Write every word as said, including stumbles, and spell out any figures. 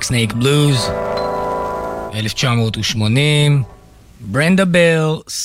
Snake Blues, אלף תשע מאות ושמונים, ברנדה בל,